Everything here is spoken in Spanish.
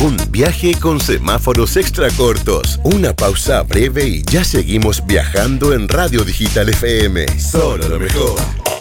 Un viaje con semáforos extra cortos. Una pausa breve y ya seguimos viajando en Radio Digital FM. Solo lo mejor.